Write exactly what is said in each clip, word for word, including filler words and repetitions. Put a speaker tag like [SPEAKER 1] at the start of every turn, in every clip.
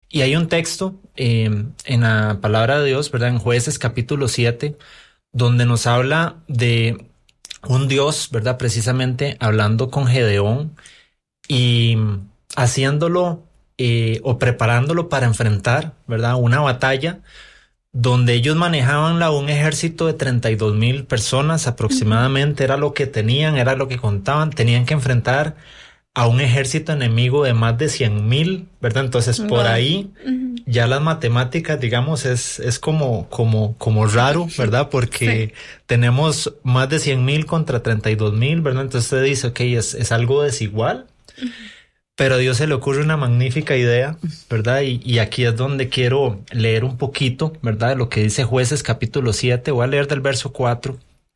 [SPEAKER 1] y hay un texto eh, en la palabra de Dios, ¿verdad? En Jueces capítulo siete, donde nos habla de un Dios, ¿verdad? Precisamente hablando con Gedeón y haciéndolo eh, o preparándolo para enfrentar, ¿verdad? Una batalla donde ellos manejaban la, un ejército de treinta y dos mil personas aproximadamente, uh-huh. Era lo que tenían, era lo que contaban, tenían que enfrentar a un ejército enemigo de más de cien mil, ¿verdad? Entonces, por wow. ahí uh-huh. ya las matemáticas, digamos, es, es como, como, como raro, ¿verdad? Porque sí. tenemos más de cien mil contra treinta y dos mil, ¿verdad? Entonces usted dice, ok, es, es algo desigual. Uh-huh. Pero a Dios se le ocurre una magnífica idea, ¿verdad? Y, y aquí es donde quiero leer un poquito, ¿verdad? De lo que dice Jueces capítulo siete. Voy a leer del verso cuatro,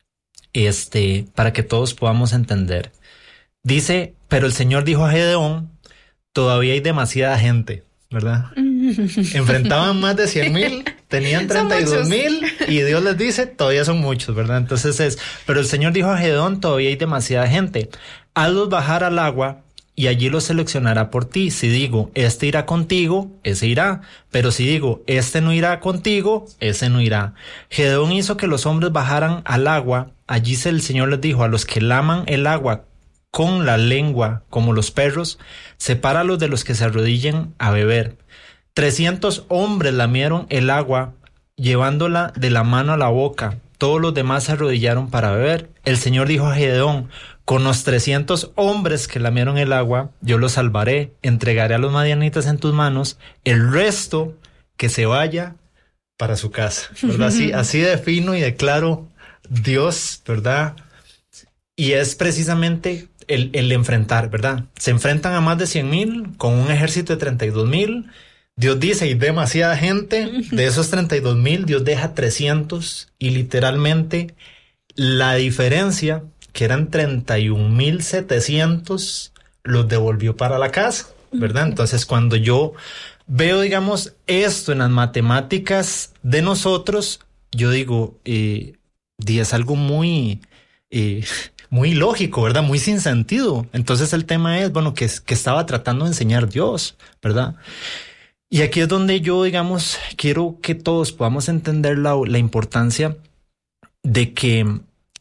[SPEAKER 1] este, para que todos podamos entender. Dice, pero el Señor dijo a Gedeón, todavía hay demasiada gente, ¿verdad? Enfrentaban más de cien mil, tenían treinta y dos mil y Dios les dice, todavía son muchos, ¿verdad? Entonces es, pero el Señor dijo a Gedeón, todavía hay demasiada gente. Hazlos bajar al agua y allí lo seleccionará por ti. Si digo, este irá contigo, ese irá. Pero si digo, este no irá contigo, ese no irá. Gedeón hizo que los hombres bajaran al agua. Allí el Señor les dijo, a los que laman el agua con la lengua, como los perros, sepáralos de los que se arrodillen a beber. Trescientos hombres lamieron el agua, llevándola de la mano a la boca. Todos los demás se arrodillaron para beber. El Señor dijo a Gedeón, con los trescientos hombres que lamieron el agua, yo los salvaré, entregaré a los madianitas en tus manos, el resto que se vaya para su casa, ¿verdad? Así, así de fino y de claro Dios, ¿verdad? Y es precisamente el, el enfrentar, ¿verdad? Se enfrentan a más de cien mil con un ejército de treinta y dos mil. Dios dice, hay demasiada gente. De esos treinta y dos mil, Dios deja trescientos y literalmente la diferencia, que eran treinta y un mil setecientos, los devolvió para la casa, ¿verdad? Entonces, cuando yo veo, digamos, esto en las matemáticas de nosotros, yo digo, eh, es algo muy, eh, muy lógico, ¿verdad? Muy sin sentido. Entonces, el tema es, bueno, que, que estaba tratando de enseñar Dios, ¿verdad? Y aquí es donde yo, digamos, quiero que todos podamos entender la, la importancia de que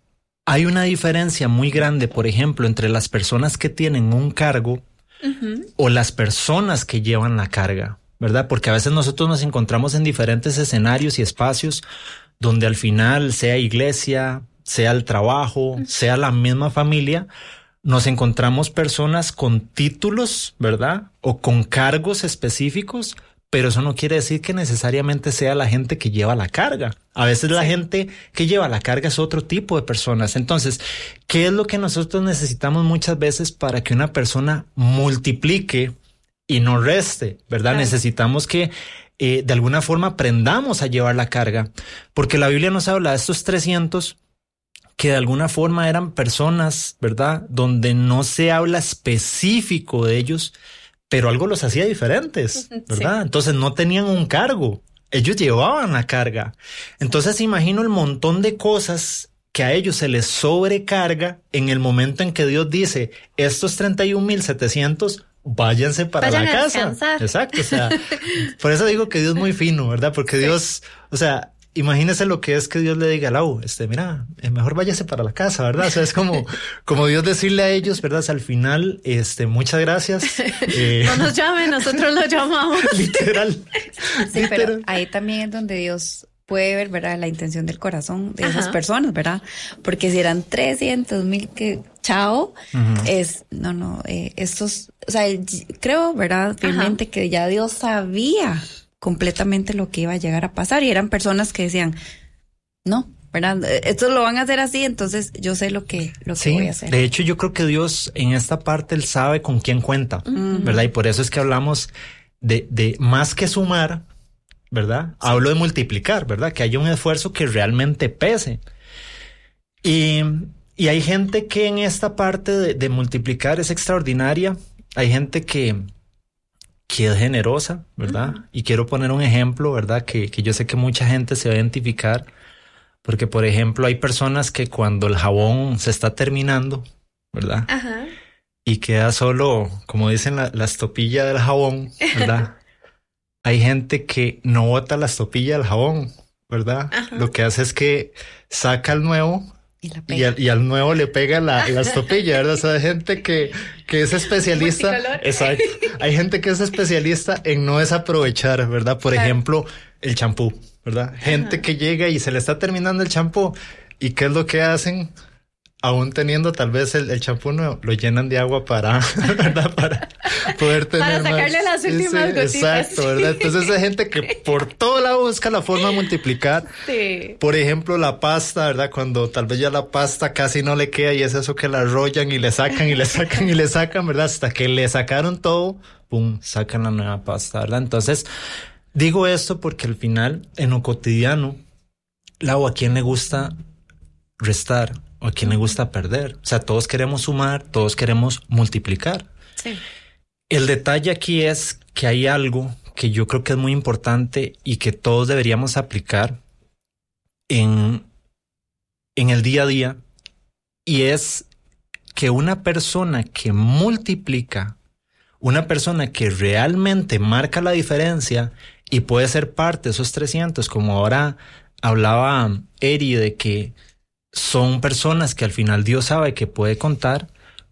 [SPEAKER 1] hay una diferencia muy grande, por ejemplo, entre las personas que tienen un cargo uh-huh. o las personas que llevan la carga, ¿verdad? Porque a veces nosotros nos encontramos en diferentes escenarios y espacios donde al final, sea iglesia, sea el trabajo, uh-huh. sea la misma familia, nos encontramos personas con títulos, ¿verdad? O con cargos específicos, pero eso no quiere decir que necesariamente sea la gente que lleva la carga. A veces sí. la gente que lleva la carga es otro tipo de personas. Entonces, ¿qué es lo que nosotros necesitamos muchas veces para que una persona multiplique y no reste, ¿verdad? Claro. Necesitamos que eh, de alguna forma aprendamos a llevar la carga, porque la Biblia nos habla de estos trescientos que de alguna forma eran personas, ¿verdad? Donde no se habla específico de ellos, pero algo los hacía diferentes, ¿verdad? Sí. Entonces no tenían un cargo, ellos llevaban la carga. Entonces imagino el montón de cosas que a ellos se les sobrecarga en el momento en que Dios dice, estos treinta y un mil setecientos, váyanse para
[SPEAKER 2] Vayan
[SPEAKER 1] la
[SPEAKER 2] a
[SPEAKER 1] casa.
[SPEAKER 2] Descansar.
[SPEAKER 1] Exacto, o sea, por eso digo que Dios es muy fino, ¿verdad? Porque sí. Dios, o sea, imagínese lo que es que Dios le diga a Lau, este, mira, mejor váyase para la casa, ¿verdad? O sea, es como, como Dios decirle a ellos, ¿verdad? O sea, al final, este, muchas gracias.
[SPEAKER 2] Eh, no nos llamen, nosotros los llamamos.
[SPEAKER 1] Literal.
[SPEAKER 3] Sí, literal. Pero ahí también es donde Dios puede ver, ¿verdad? La intención del corazón de Ajá. esas personas, ¿verdad? Porque si eran trescientos mil que, chao, uh-huh. es, no, no, eh, estos, o sea, creo, ¿verdad? Realmente que ya Dios sabía completamente lo que iba a llegar a pasar y eran personas que decían, no, ¿verdad? Esto lo van a hacer así, entonces yo sé lo que, lo
[SPEAKER 1] sí,
[SPEAKER 3] que voy a hacer.
[SPEAKER 1] De hecho, yo creo que Dios en esta parte, Él sabe con quién cuenta, uh-huh. ¿verdad? Y por eso es que hablamos de, de más que sumar, ¿verdad? Sí. Hablo de multiplicar, ¿verdad? Que haya un esfuerzo que realmente pese. Y, y hay gente que en esta parte de, de multiplicar es extraordinaria. Hay gente que que es generosa, ¿verdad? Uh-huh. Y quiero poner un ejemplo, ¿verdad? Que, que yo sé que mucha gente se va a identificar, porque, por ejemplo, hay personas que cuando el jabón se está terminando, ¿verdad?
[SPEAKER 2] Ajá.
[SPEAKER 1] Y queda solo, como dicen, la, la estopilla del jabón, ¿verdad? hay gente que no bota la estopilla del jabón, ¿verdad? Ajá. Lo que hace es que saca el nuevo y, la pega. y, al, y al nuevo le pega la, la estopilla, ¿verdad? O sea, hay gente que, que es especialista. Exacto. Hay gente que es especialista en no desaprovechar, ¿verdad? Por claro. ejemplo, el champú, ¿verdad? Gente Ajá. que llega y se le está terminando el champú. ¿Y qué es lo que hacen? Aún teniendo tal vez el, el champú nuevo, lo llenan de agua para, ¿verdad? Para poder tener
[SPEAKER 2] para sacarle
[SPEAKER 1] más,
[SPEAKER 2] las últimas
[SPEAKER 1] sí,
[SPEAKER 2] gotitas.
[SPEAKER 1] Exacto, ¿verdad? Entonces hay gente que por todo lado busca la forma de multiplicar.
[SPEAKER 2] Sí.
[SPEAKER 1] Por ejemplo, la pasta, ¿verdad? Cuando tal vez ya la pasta casi no le queda y es eso que la arrollan y le sacan y le sacan y le sacan, ¿verdad? Hasta que le sacaron todo, pum, sacan la nueva pasta, ¿verdad? Entonces, digo esto porque al final, en lo cotidiano, Lau, ¿a quién le gusta restar? ¿O a quién le gusta perder? O sea, todos queremos sumar, todos queremos multiplicar.
[SPEAKER 2] Sí.
[SPEAKER 1] El detalle aquí es que hay algo que yo creo que es muy importante y que todos deberíamos aplicar en, en el día a día, y es que una persona que multiplica, una persona que realmente marca la diferencia y puede ser parte de esos trescientos, como ahora hablaba Eri de que son personas que al final Dios sabe que puede contar.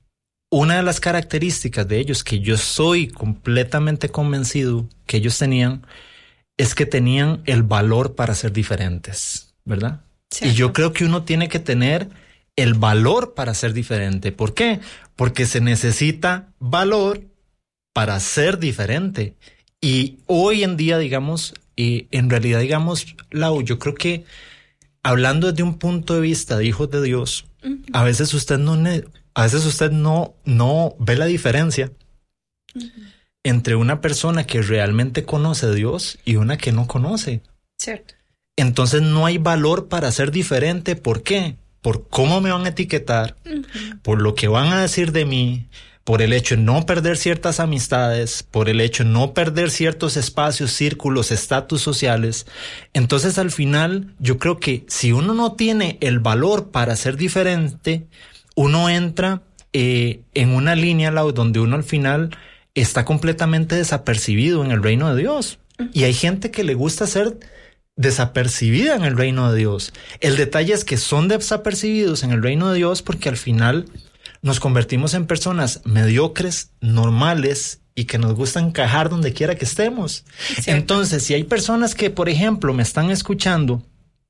[SPEAKER 1] Una de las características de ellos que yo soy completamente convencido que ellos tenían es que tenían el valor para ser diferentes, ¿verdad? Cierto. Y yo creo que uno tiene que tener el valor para ser diferente. ¿Por qué? Porque se necesita valor para ser diferente. Y hoy en día, digamos, y en realidad, digamos, Lau, yo creo que hablando desde un punto de vista de hijos de Dios, uh-huh. a veces usted no, a veces usted no, no ve la diferencia uh-huh. entre una persona que realmente conoce a Dios y una que no conoce.
[SPEAKER 2] Cierto.
[SPEAKER 1] Entonces no hay valor para ser diferente. ¿Por qué? Por cómo me van a etiquetar, uh-huh. por lo que van a decir de mí, por el hecho de no perder ciertas amistades, por el hecho de no perder ciertos espacios, círculos, estatus sociales. Entonces, al final, yo creo que si uno no tiene el valor para ser diferente, uno entra eh, en una línea donde uno al final está completamente desapercibido en el reino de Dios. Y hay gente que le gusta ser desapercibida en el reino de Dios. El detalle es que son desapercibidos en el reino de Dios porque al final nos convertimos en personas mediocres, normales y que nos gusta encajar donde quiera que estemos. ¿Cierto? Entonces, si hay personas que, por ejemplo, me están escuchando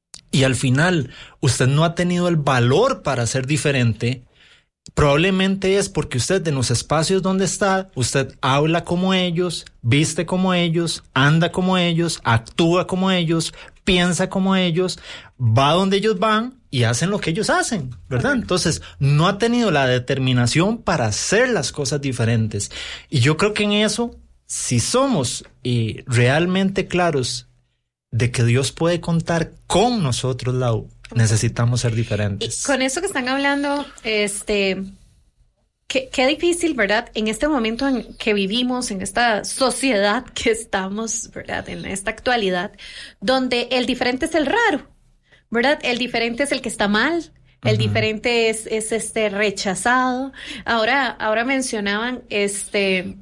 [SPEAKER 1] y al final usted no ha tenido el valor para ser diferente, probablemente es porque usted en los espacios donde está, usted habla como ellos, viste como ellos, anda como ellos, actúa como ellos, piensa como ellos, va donde ellos van y hacen lo que ellos hacen, ¿verdad? Entonces, no ha tenido la determinación para hacer las cosas diferentes. Y yo creo que en eso, si somos eh, realmente claros de que Dios puede contar con nosotros, Lau, necesitamos ser diferentes.
[SPEAKER 2] Y con eso que están hablando, este, qué, qué difícil, ¿verdad? En este momento en que vivimos, en esta sociedad que estamos, ¿verdad? En esta actualidad, donde el diferente es el raro, ¿verdad? El diferente es el que está mal, el uh-huh. diferente es, es este rechazado. Ahora, ahora mencionaban este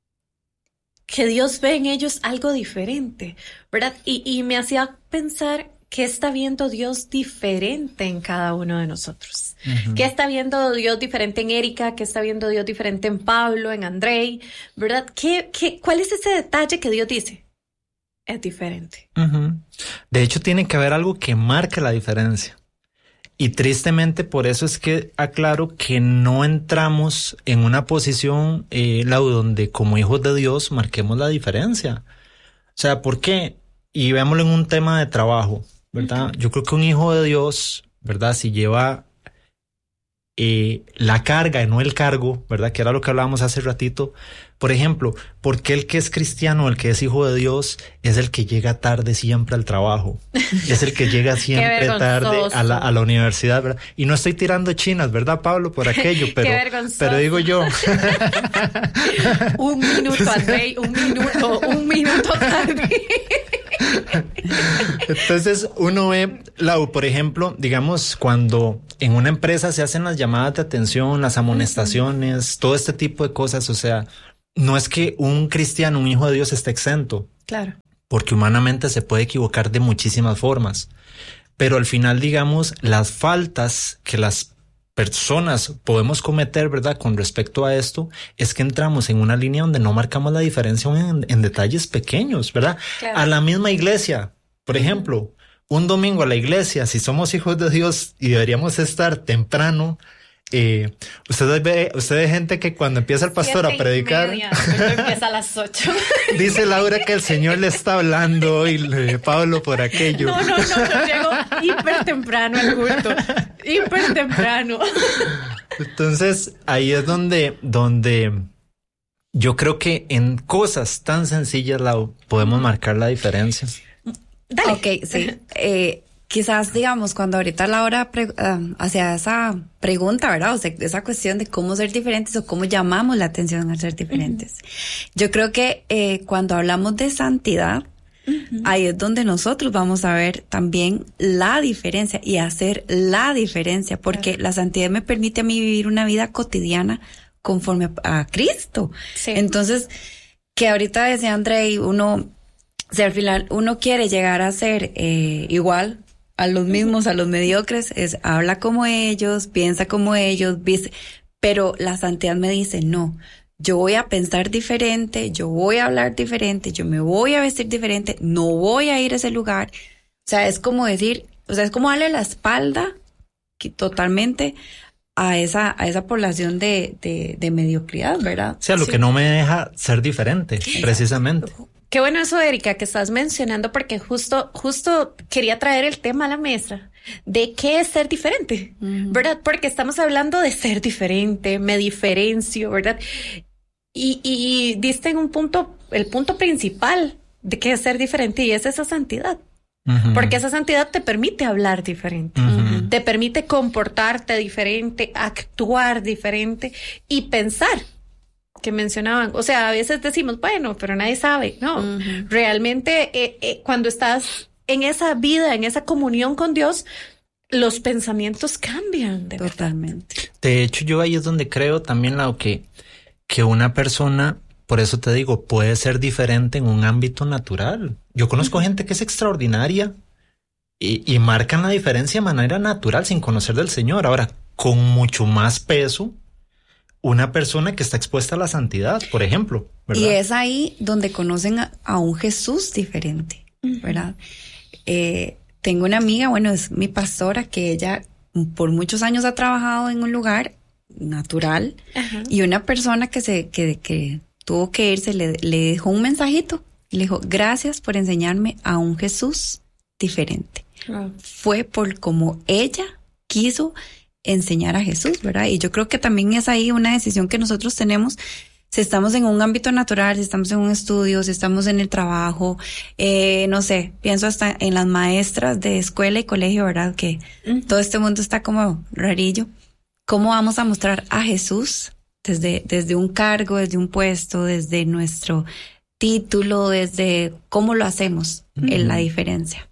[SPEAKER 2] que Dios ve en ellos algo diferente, ¿verdad? Y, y me hacía pensar qué está viendo Dios diferente en cada uno de nosotros. Uh-huh. ¿Qué está viendo Dios diferente en Erika? ¿Qué está viendo Dios diferente en Pablo, en Andrei? ¿Verdad? ¿Qué, qué, ¿Cuál es ese detalle que Dios dice? Es diferente.
[SPEAKER 1] Uh-huh. De hecho, tiene que haber algo que marque la diferencia. Y tristemente, por eso es que aclaro que no entramos en una posición, eh, Lau, donde como hijos de Dios marquemos la diferencia. O sea, ¿por qué? Y veámoslo en un tema de trabajo, ¿verdad? Uh-huh. Yo creo que un hijo de Dios, ¿verdad? Si lleva eh, la carga y no el cargo, ¿verdad? Que era lo que hablábamos hace ratito. Por ejemplo, ¿por qué el que es cristiano, el que es hijo de Dios, es el que llega tarde siempre al trabajo? Es el que llega siempre tarde a la, a la universidad, ¿verdad? Y no estoy tirando chinas, ¿verdad, Pablo? Por aquello, pero, pero digo yo.
[SPEAKER 2] Un minuto, Andrei, un minuto, un minuto tarde.
[SPEAKER 1] Entonces uno ve, Lau, por ejemplo, digamos, cuando en una empresa se hacen las llamadas de atención, las amonestaciones, todo este tipo de cosas, o sea, no es que un cristiano, un hijo de Dios esté exento.
[SPEAKER 2] Claro.
[SPEAKER 1] Porque humanamente se puede equivocar de muchísimas formas. Pero al final, digamos, las faltas que las personas podemos cometer, ¿verdad? Con respecto a esto, es que entramos en una línea donde no marcamos la diferencia en, en detalles pequeños, ¿verdad? Claro. A la misma iglesia, por uh-huh. ejemplo, un domingo a la iglesia, si somos hijos de Dios y deberíamos estar temprano, eh, ustedes ve, ustedes gente que cuando empieza el pastor a predicar,
[SPEAKER 2] media, empieza a las ocho.
[SPEAKER 1] Dice Laura que el Señor le está hablando y le, Pablo por aquello.
[SPEAKER 2] No, no, no, yo llego hiper temprano al culto, hiper temprano.
[SPEAKER 1] Entonces ahí es donde, donde yo creo que en cosas tan sencillas, Lau, podemos marcar la diferencia.
[SPEAKER 3] Dale. Ok, sí. Eh, quizás, digamos, cuando ahorita Laura pre- uh, hacía esa pregunta, ¿verdad? O sea, esa cuestión de cómo ser diferentes o cómo llamamos la atención al ser diferentes. Uh-huh. Yo creo que eh, cuando hablamos de santidad, uh-huh. ahí es donde nosotros vamos a ver también la diferencia y hacer la diferencia, porque uh-huh. la santidad me permite a mí vivir una vida cotidiana conforme a, a Cristo. Sí. Entonces, que ahorita decía Andrei, uno... O sea, al final uno quiere llegar a ser eh, igual a los mismos, a los mediocres, es habla como ellos, piensa como ellos, viste, pero la santidad me dice, no, yo voy a pensar diferente, yo voy a hablar diferente, yo me voy a vestir diferente, no voy a ir a ese lugar. O sea, es como decir, o sea, es como darle la espalda que, totalmente a esa a esa población de, de, de mediocridad, ¿verdad?
[SPEAKER 1] O sea, lo sí. que no me deja ser diferente, precisamente.
[SPEAKER 2] Qué bueno eso, Erika, que estás mencionando, porque justo, justo quería traer el tema a la mesa de qué es ser diferente, uh-huh. ¿verdad? Porque estamos hablando de ser diferente, me diferencio, ¿verdad? Y, y diste en un punto, el punto principal de qué es ser diferente, y es esa santidad. Uh-huh. Porque esa santidad te permite hablar diferente, uh-huh. te permite comportarte diferente, actuar diferente y pensar. Que mencionaban, o sea, a veces decimos, bueno, pero nadie sabe, no, uh-huh. realmente eh, eh, cuando estás en esa vida, en esa comunión con Dios, los pensamientos cambian. De
[SPEAKER 3] Totalmente.
[SPEAKER 1] Verdad. De hecho, yo ahí es donde creo también, Lau, que, que una persona, por eso te digo, puede ser diferente en un ámbito natural. Yo conozco uh-huh. gente que es extraordinaria y, y marcan la diferencia de manera natural sin conocer del Señor. Ahora, con mucho más peso, una persona que está expuesta a la santidad, por ejemplo, ¿verdad?
[SPEAKER 3] Y es ahí donde conocen a, a un Jesús diferente, ¿verdad? Uh-huh. Eh, tengo una amiga, bueno, es mi pastora, que ella por muchos años ha trabajado en un lugar natural, uh-huh. y una persona que se que, que tuvo que irse le, le dejó un mensajito, le dijo, gracias por enseñarme a un Jesús diferente. Uh-huh. Fue por como ella quiso enseñar a Jesús, ¿verdad? Y yo creo que también es ahí una decisión que nosotros tenemos, si estamos en un ámbito natural, si estamos en un estudio, si estamos en el trabajo, eh, no sé, pienso hasta en las maestras de escuela y colegio, ¿verdad? Que uh-huh. todo este mundo está como rarillo. ¿Cómo vamos a mostrar a Jesús desde, desde un cargo, desde un puesto, desde nuestro título, desde cómo lo hacemos, uh-huh. en la diferencia?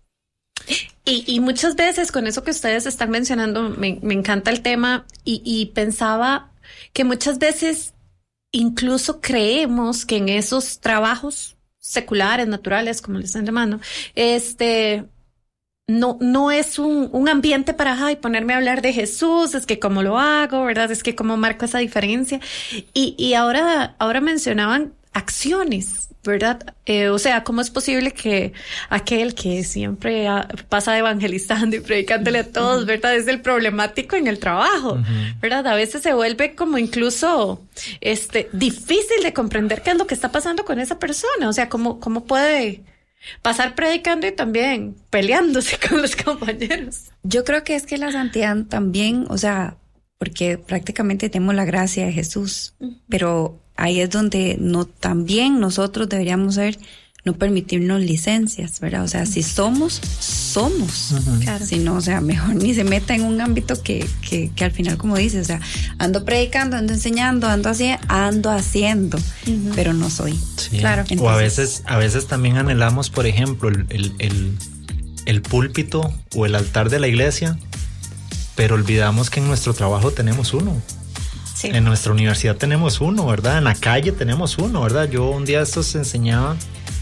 [SPEAKER 2] Y, y muchas veces con eso que ustedes están mencionando, me, me encanta el tema y, y pensaba que muchas veces incluso creemos que en esos trabajos seculares, naturales, como le están llamando, este, no, no es un, un ambiente para ay, ponerme a hablar de Jesús, es que cómo lo hago, ¿verdad? Es que cómo marco esa diferencia. Y, y ahora, ahora mencionaban acciones, ¿verdad? Eh, o sea, ¿cómo es posible que aquel que siempre ha, pasa evangelizando y predicándole a todos, ¿verdad? Es el problemático en el trabajo, uh-huh. ¿verdad? A veces se vuelve como incluso este difícil de comprender qué es lo que está pasando con esa persona. O sea, ¿cómo, cómo puede pasar predicando y también peleándose con los compañeros?
[SPEAKER 3] Yo creo que es que la santidad también, o sea, porque prácticamente tenemos la gracia de Jesús, uh-huh. pero ahí es donde no también nosotros deberíamos ser, no permitirnos licencias, ¿verdad? O sea, si somos, somos. Uh-huh. Claro. Si no, o sea, mejor ni se meta en un ámbito que, que, que al final, como dices, o sea, ando predicando, ando enseñando, ando haciendo, ando haciendo, uh-huh. pero no soy.
[SPEAKER 1] Sí. Claro. Entonces, o a veces, a veces también anhelamos, por ejemplo, el, el, el, el púlpito o el altar de la iglesia, pero olvidamos que en nuestro trabajo tenemos uno. Sí. En nuestra universidad tenemos uno, ¿verdad? En la calle tenemos uno, ¿verdad? Yo un día estos enseñaba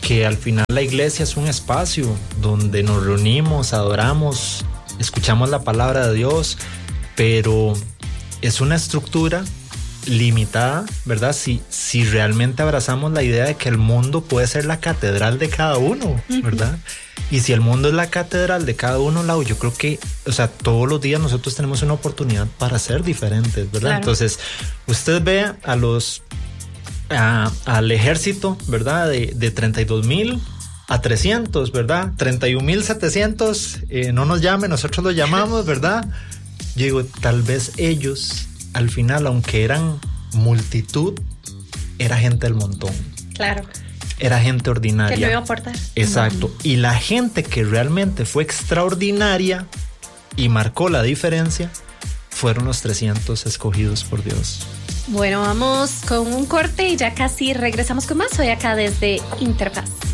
[SPEAKER 1] que al final la iglesia es un espacio donde nos reunimos, adoramos, escuchamos la palabra de Dios, pero es una estructura limitada, ¿verdad? Si, si realmente abrazamos la idea de que el mundo puede ser la catedral de cada uno, ¿verdad? Uh-huh. Y si el mundo es la catedral de cada uno, Lau, yo creo que, o sea, todos los días nosotros tenemos una oportunidad para ser diferentes, ¿verdad? Claro. Entonces, usted ve a los, a, al ejército, ¿verdad? De, de treinta y dos mil a trescientos, ¿verdad? treinta y un mil setecientos, eh, no nos llamen, nosotros los llamamos, ¿verdad? Yo digo, tal vez ellos, al final, aunque eran multitud, era gente del montón.
[SPEAKER 2] Claro.
[SPEAKER 1] Era gente ordinaria.
[SPEAKER 2] Que no iba a aportar.
[SPEAKER 1] Exacto. Uh-huh. Y la gente que realmente fue extraordinaria y marcó la diferencia fueron los trescientos escogidos por Dios.
[SPEAKER 2] Bueno, vamos con un corte y ya casi regresamos con más. Hoy acá desde Interfaz.